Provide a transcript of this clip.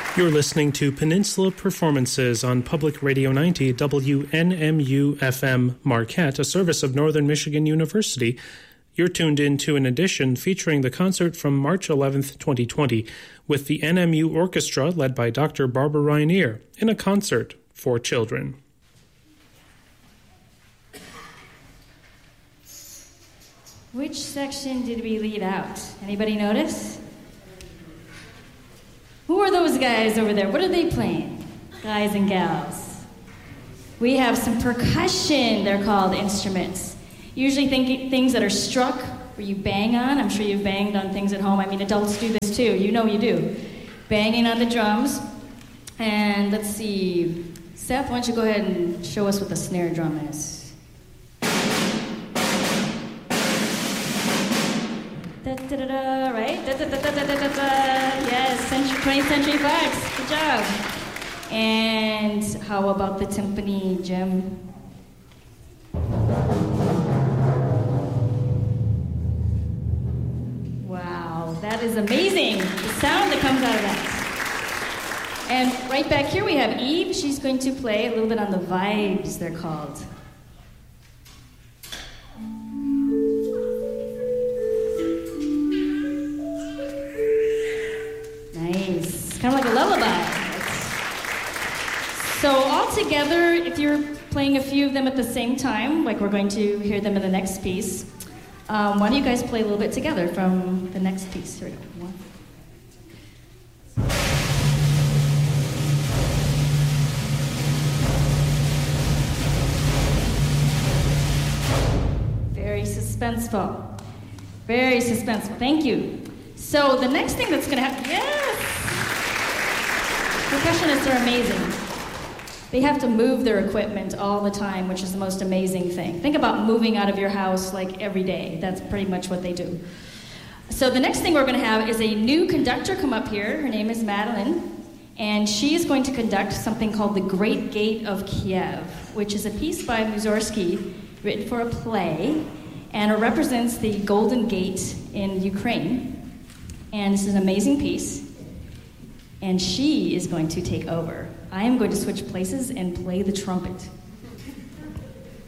You're listening to Peninsula Performances on Public Radio 90 WNMU-FM Marquette, a service of Northern Michigan University. You're tuned in to an edition featuring the concert from March 11th, 2020, with the NMU Orchestra led by Dr. Barbara Ryanier in a concert for children. Which section did we leave out? Anybody notice? Who are those guys over there? What are they playing? Guys and gals. We have some percussion, they're called instruments. Usually things that are struck, where you bang on. I'm sure you've banged on things at home. I mean, adults do this too. You know you do. Banging on the drums. And let's see. Seth, why don't you go ahead and show us what the snare drum is? Da-da-da-da, right? Da-da-da-da-da-da-da. Yes, 20th Century Fox. Good job. And how about the timpani, Jim? Wow, that is amazing. The sound that comes out of that. And right back here we have Eve. She's going to play a little bit on the vibes, they're called. Kind of like a lullaby. So all together, if you're playing a few of them at the same time, like we're going to hear them in the next piece, why don't you guys play a little bit together from the next piece? Here we go. One. Very suspenseful. Very suspenseful. Thank you. So the next thing that's going to happen, yes! Percussionists are amazing. They have to move their equipment all the time, which is the most amazing thing. Think about moving out of your house like every day. That's pretty much what they do. So the next thing we're going to have is a new conductor come up here. Her name is Madeline, and she is going to conduct something called The Great Gate of Kiev, which is a piece by Mussorgsky written for a play, and it represents the Golden Gate in Ukraine. And this is an amazing piece. And she is going to take over. I am going to switch places and play the trumpet.